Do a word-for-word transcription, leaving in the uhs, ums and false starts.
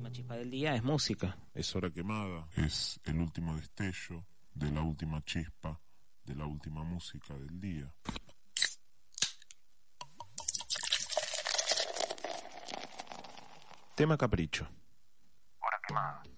última chispa del día es música. Es hora quemada, es el último destello de la última chispa, de la última música del día. Tema capricho. Hora quemada.